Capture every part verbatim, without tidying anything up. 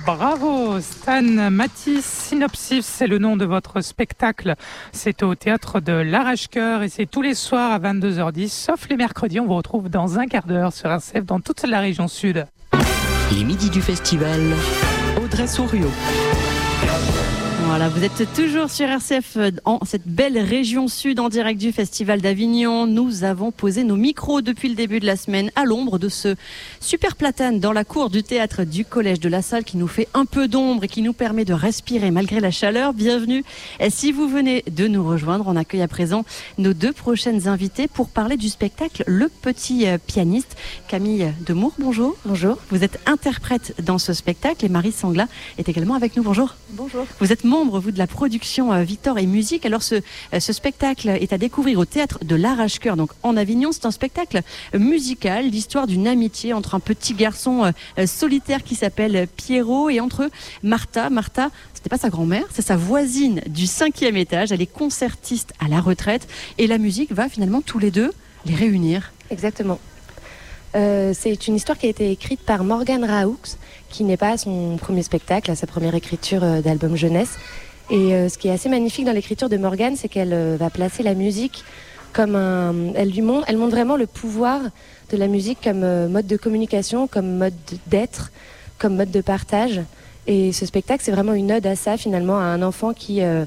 Bravo Stan Matisse. Synopsis, c'est le nom de votre spectacle. C'est au théâtre de l'Arrache-Cœur et c'est tous les soirs à vingt-deux heures dix, sauf les mercredis. On vous retrouve dans un quart d'heure sur R C F dans toute la région sud. Les midis du festival, Audrey Souriau. Voilà, vous êtes toujours sur R C F en cette belle région sud en direct du Festival d'Avignon. Nous avons posé nos micros depuis le début de la semaine à l'ombre de ce super platane dans la cour du théâtre du Collège de la Salle qui nous fait un peu d'ombre et qui nous permet de respirer malgré la chaleur. Bienvenue. Et si vous venez de nous rejoindre, on accueille à présent nos deux prochaines invitées pour parler du spectacle Le Petit Pianiste. Camille Demour, bonjour. Bonjour. Vous êtes interprète dans ce spectacle et Marie Sangla est également avec nous. Bonjour. Bonjour. Vous êtes membre, vous, de la production euh, Victor et Musique. Alors, ce, euh, ce spectacle est à découvrir au théâtre de l'Arrache-Cœur, donc en Avignon. C'est un spectacle musical, l'histoire d'une amitié entre un petit garçon euh, solitaire qui s'appelle Pierrot et entre Martha. Martha, c'était pas sa grand-mère, c'est sa voisine du cinquième étage. Elle est concertiste à la retraite et la musique va finalement tous les deux les réunir. Exactement. Euh, c'est une histoire qui a été écrite par Morgane Raoux, qui n'est pas à son premier spectacle, à sa première écriture euh, d'album jeunesse. Et euh, ce qui est assez magnifique dans l'écriture de Morgane, c'est qu'elle euh, va placer la musique comme un... Elle, lui montre, elle montre vraiment le pouvoir de la musique comme euh, mode de communication, comme mode d'être, comme mode de partage. Et ce spectacle, c'est vraiment une ode à ça, finalement, à un enfant qui, euh,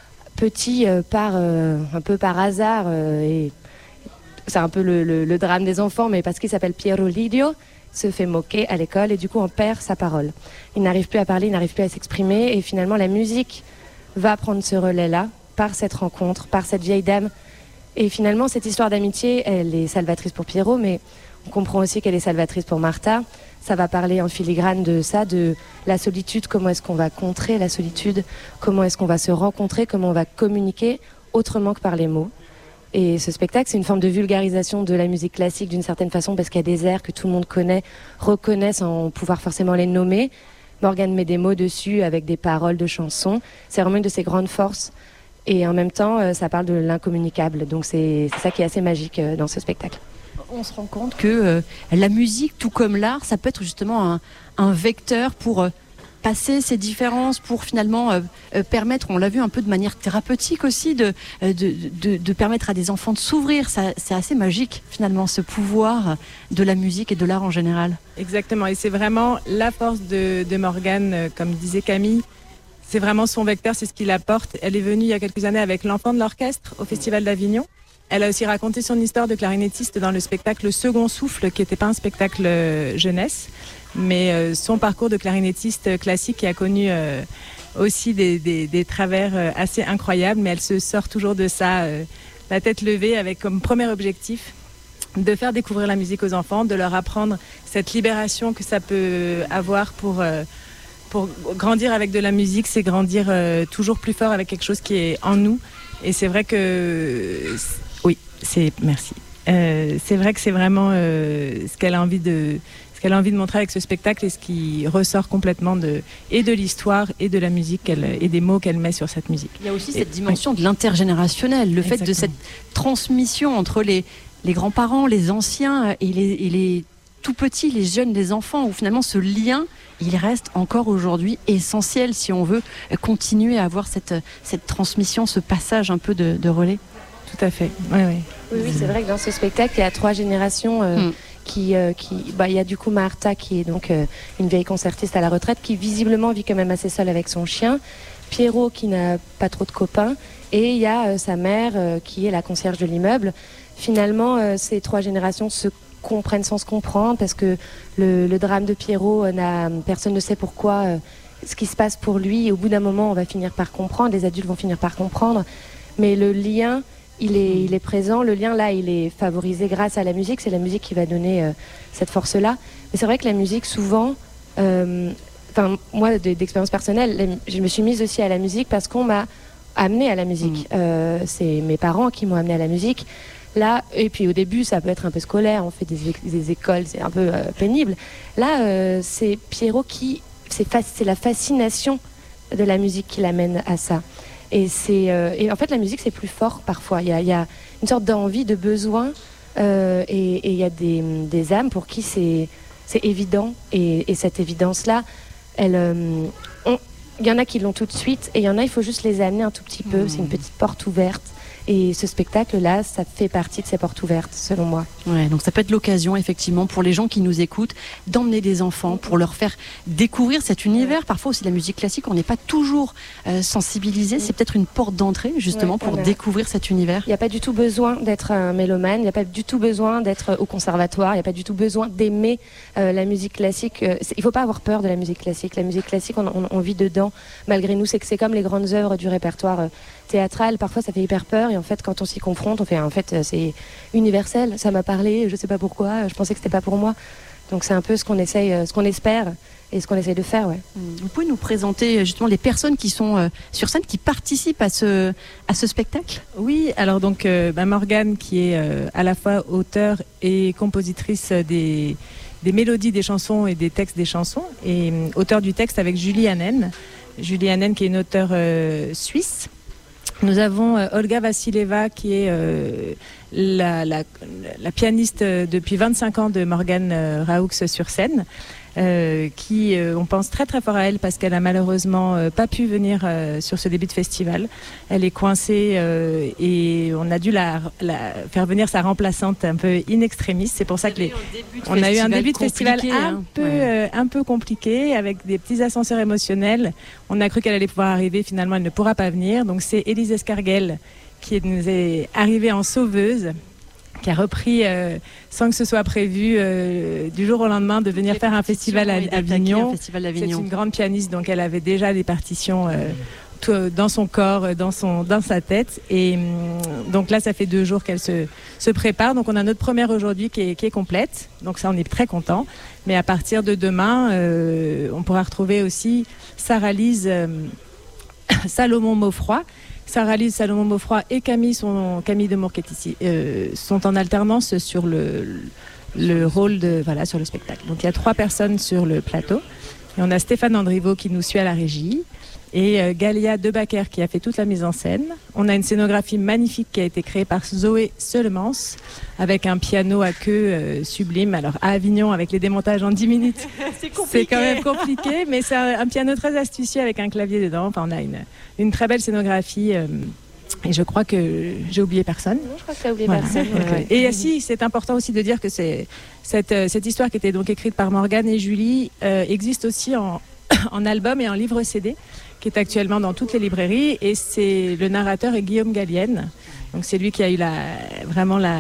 petit, euh, part euh, un peu par hasard, euh, et c'est un peu le, le, le drame des enfants, mais parce qu'il s'appelle Piero Lidio, se fait moquer à l'école et du coup on perd sa parole. Il n'arrive plus à parler, il n'arrive plus à s'exprimer et finalement la musique va prendre ce relais-là par cette rencontre, par cette vieille dame. Et finalement cette histoire d'amitié, elle est salvatrice pour Piero, mais on comprend aussi qu'elle est salvatrice pour Martha. Ça va parler en filigrane de ça, de la solitude, comment est-ce qu'on va contrer la solitude, comment est-ce qu'on va se rencontrer, comment on va communiquer autrement que par les mots. Et ce spectacle, c'est une forme de vulgarisation de la musique classique d'une certaine façon parce qu'il y a des airs que tout le monde connaît, reconnaît sans pouvoir forcément les nommer. Morgane met des mots dessus avec des paroles de chansons. C'est vraiment une de ses grandes forces. Et en même temps, ça parle de l'incommunicable. Donc c'est, c'est ça qui est assez magique dans ce spectacle. On se rend compte que euh, la musique, tout comme l'art, ça peut être justement un, un vecteur pour... Euh, passer ces différences pour finalement euh, euh, permettre, on l'a vu un peu de manière thérapeutique aussi, de, euh, de, de, de permettre à des enfants de s'ouvrir. Ça, c'est assez magique finalement, ce pouvoir de la musique et de l'art en général. Exactement, et c'est vraiment la force de, de Morgane, euh, comme disait Camille. C'est vraiment son vecteur, c'est ce qu'il apporte. Elle est venue il y a quelques années avec l'enfant de l'orchestre au Festival d'Avignon. Elle a aussi raconté son histoire de clarinettiste dans le spectacle Second Souffle, qui n'était pas un spectacle euh, jeunesse, mais euh, son parcours de clarinettiste classique qui a connu euh, aussi des, des, des travers euh, assez incroyables, mais elle se sort toujours de ça, euh, la tête levée, avec comme premier objectif de faire découvrir la musique aux enfants, de leur apprendre cette libération que ça peut avoir pour, euh, pour grandir avec de la musique, c'est grandir euh, toujours plus fort avec quelque chose qui est en nous. Et c'est vrai que... Oui, c'est... Merci. Euh, c'est vrai que c'est vraiment euh, ce qu'elle a envie de... ce qu'elle a envie de montrer avec ce spectacle et ce qui ressort complètement de, et de l'histoire et de la musique qu'elle, et des mots qu'elle met sur cette musique. Il y a aussi et, cette dimension oui. de l'intergénérationnel, le Exactement. fait de cette transmission entre les, les grands-parents, les anciens et les, et les tout petits, les jeunes, les enfants, où finalement ce lien, il reste encore aujourd'hui essentiel si on veut continuer à avoir cette, cette transmission, ce passage un peu de, de relais. Tout à fait, oui, oui. Oui, oui, c'est vrai que dans ce spectacle, il y a trois générations... Euh, mm. Qui, euh, qui, bah, il y a du coup Martha qui est donc euh, une vieille concertiste à la retraite qui visiblement vit quand même assez seule avec son chien, Pierrot qui n'a pas trop de copains et il y a euh, sa mère euh, qui est la concierge de l'immeuble. Finalement, euh, ces trois générations se comprennent sans se comprendre parce que le, le drame de Pierrot, euh, n'a, personne ne sait pourquoi euh, ce qui se passe pour lui et au bout d'un moment on va finir par comprendre, les adultes vont finir par comprendre, mais le lien Il est, il est présent, le lien là il est favorisé grâce à la musique, c'est la musique qui va donner euh, cette force-là. Mais c'est vrai que la musique souvent, euh, moi d'expérience personnelle, je me suis mise aussi à la musique parce qu'on m'a amenée à la musique. Mmh. Euh, c'est mes parents qui m'ont amenée à la musique. Là, et puis au début ça peut être un peu scolaire, on fait des, des écoles, c'est un peu euh, pénible. Là euh, c'est Pierrot qui, c'est, fa- c'est la fascination de la musique qui l'amène à ça. Et, c'est, euh, et en fait, la musique, c'est plus fort parfois. Il y a, il y a une sorte d'envie, de besoin. Euh, et, et il y a des, des âmes pour qui c'est, c'est évident. Et, et cette évidence-là, elles, euh, ont... il y en a qui l'ont tout de suite, et il y en a, il faut juste les amener un tout petit peu. Mmh. C'est une petite porte ouverte. Et ce spectacle-là, ça fait partie de ces portes ouvertes, selon moi. Ouais, donc ça peut être l'occasion, effectivement, pour les gens qui nous écoutent, d'emmener des enfants, pour leur faire découvrir cet univers. Parfois aussi, la musique classique, on n'est pas toujours euh, sensibilisé. C'est peut-être une porte d'entrée, justement, ouais, pour a... découvrir cet univers. Il n'y a pas du tout besoin d'être un mélomane, il n'y a pas du tout besoin d'être au conservatoire, il n'y a pas du tout besoin d'aimer euh, la musique classique. Il ne faut pas avoir peur de la musique classique. La musique classique, on, on, on vit dedans, malgré nous. C'est que c'est comme les grandes œuvres du répertoire euh, théâtral. Parfois, ça fait hyper peur. Et en fait, quand on s'y confronte, on fait, en fait, c'est universel. Ça m'a parlé, je sais pas pourquoi. Je pensais que c'était pas pour moi. Donc, c'est un peu ce qu'on essaye, ce qu'on espère et ce qu'on essaye de faire, ouais. Vous pouvez nous présenter justement les personnes qui sont euh, sur scène, qui participent à ce, à ce spectacle? Oui, alors donc euh, bah Morgane, qui est euh, à la fois auteure et compositrice des, des mélodies des chansons et des textes des chansons, et euh, auteure du texte avec Julie Hanen. Julie Hanen, qui est une auteure euh, suisse. Nous avons euh, Olga Vassileva, qui est euh, la, la, la pianiste depuis vingt-cinq ans de Morgane euh, Raoux sur scène, euh, qui, euh, on pense très très fort à elle parce qu'elle a malheureusement euh, pas pu venir euh, sur ce début de festival. Elle est coincée euh, et on a dû la, la faire venir sa remplaçante un peu in extremis. C'est pour ça que les, on a eu un début de festival un hein. peu, ouais. euh, un peu compliqué, avec des petits ascenseurs émotionnels. On a cru qu'elle allait pouvoir arriver, finalement elle ne pourra pas venir. Donc c'est Élise Escarguel qui nous est arrivée en sauveuse, qui a repris, euh, sans que ce soit prévu, euh, du jour au lendemain, de venir faire un festival à Avignon. C'est une grande pianiste, donc elle avait déjà des partitions euh, tout, dans son corps, dans, son, dans sa tête. Et donc là, ça fait deux jours qu'elle se, se prépare. Donc on a notre première aujourd'hui qui est, qui est complète. Donc ça, on est très contents. Mais à partir de demain, euh, on pourra retrouver aussi Sarah-Lise euh, Salomon-Maufroy. Sarah-Lise Salomon-Maufroy et Camille, sont, Camille Demour, qui est ici, euh, sont en alternance sur le, le rôle de, voilà, sur le spectacle. Donc il y a trois personnes sur le plateau. Et on a Stéphane Andriveau qui nous suit à la régie. Et euh, Galia Debacker qui a fait toute la mise en scène. On a une scénographie magnifique qui a été créée par Zoé Seulemans, avec un piano à queue euh, sublime. Alors à Avignon, avec les démontages en dix minutes, c'est, c'est quand même compliqué, mais c'est un, un piano très astucieux avec un clavier dedans. Enfin, on a une, une très belle scénographie. Euh, et je crois que j'ai oublié personne. Non, je crois que tu as oublié voilà. personne. Ouais, ouais. Et si, c'est important aussi de dire que c'est, cette, cette histoire qui était donc écrite par Morgane et Julie euh, existe aussi en, en album et en livre C D, qui est actuellement dans toutes les librairies, et c'est le narrateur est Guillaume Gallienne. Donc c'est lui qui a eu la, vraiment la,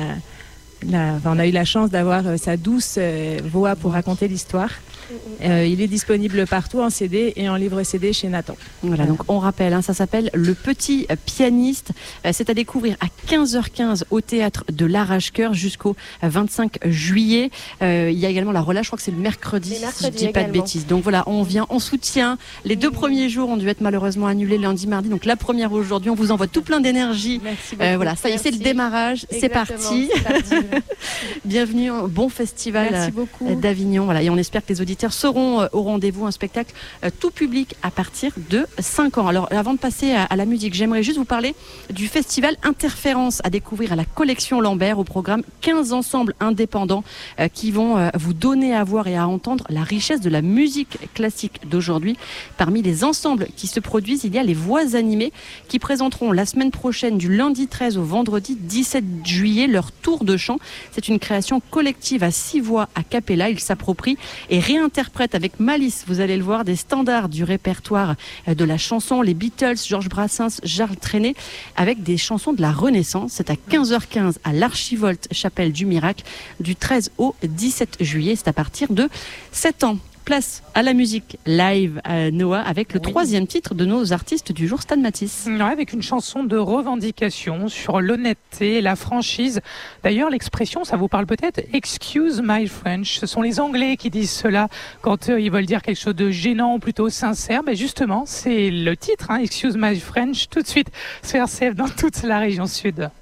la enfin, on a eu la chance d'avoir euh, sa douce euh, voix pour raconter l'histoire. Euh, il est disponible partout en C D et en livre C D chez Nathan. Voilà, donc on rappelle, hein, ça s'appelle Le Petit Pianiste. Euh, c'est à découvrir à quinze heures quinze au théâtre de l'Arrache-Cœur jusqu'au vingt-cinq juillet. Euh, il y a également la relâche, je crois que c'est le mercredi, si je dis pas de bêtises. Donc voilà, on vient en soutien. Les deux premiers jours ont dû être malheureusement annulés lundi, mardi. Donc la première aujourd'hui, on vous envoie tout plein d'énergie. Merci beaucoup. Euh, voilà, ça y est, c'est le démarrage. Exactement, c'est parti. C'est parti. Bienvenue au bon festival d'Avignon. Voilà, et on espère que les auditeurs seront au rendez-vous, un spectacle euh, tout public à partir de cinq ans. Alors avant de passer à, à la musique, j'aimerais juste vous parler du festival Interférence, à découvrir à la collection Lambert, au programme quinze ensembles indépendants euh, qui vont euh, vous donner à voir et à entendre la richesse de la musique classique d'aujourd'hui. Parmi les ensembles qui se produisent, il y a les Voix animées qui présenteront la semaine prochaine, du lundi treize au vendredi dix-sept juillet, leur tour de chant. C'est une création collective à six voix a cappella. Ils s'approprient et réinterprètent avec malice, vous allez le voir, des standards du répertoire de la chanson, les Beatles, Georges Brassens, Charles Trenet, avec des chansons de la Renaissance. C'est à quinze heures quinze à l'Archivolte Chapelle du Miracle, du treize au dix-sept juillet. C'est à partir de sept ans. Place à la musique live à Noah, avec le oui. troisième titre de nos artistes du jour, Stan Matisse. Ouais, avec une chanson de revendication sur l'honnêteté et la franchise. D'ailleurs, l'expression, ça vous parle peut-être, « Excuse my French ». Ce sont les Anglais qui disent cela quand euh, ils veulent dire quelque chose de gênant ou plutôt sincère. Mais justement, c'est le titre, hein, « Excuse my French », tout de suite sur R C F dans toute la région sud.